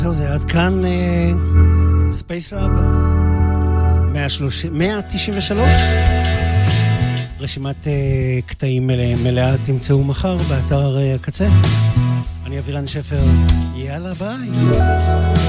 זהו, זה עד כאן ספייס לאב 193. רשימת קטעים מלאה תמצאו מחר באתר הקצה. אני אבירן שפר, יאללה ביי.